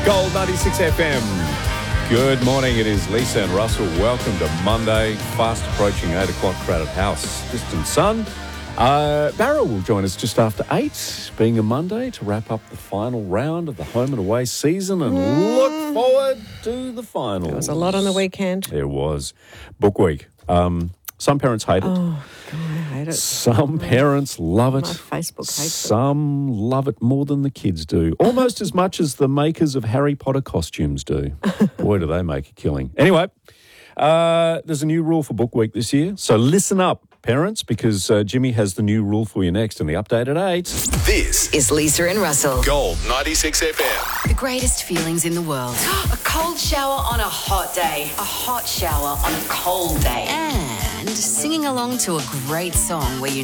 Gold 96 FM. Good morning. It is Lisa and Russell. Welcome to Monday. Fast approaching 8 o'clock, crowded house. Distant sun. Barrow will join us just after 8, being a Monday, to wrap up the final round of the home and away season and look forward to the finals. There was a lot on the weekend. There was. Book week. Some parents hate it. Oh, God, I hate it. Some parents love it. My Facebook hates it. Some love it more than the kids do. Almost as much as the makers of Harry Potter costumes do. Boy, do they make a killing. Anyway, there's a new rule for Book Week this year. So listen up, parents, because Jimmy has the new rule for you next in the update at 8. This is Lisa and Russell. Gold 96 FM. The greatest feelings in the world. A cold shower on a hot day. A hot shower on a cold day. And singing along to a great song where you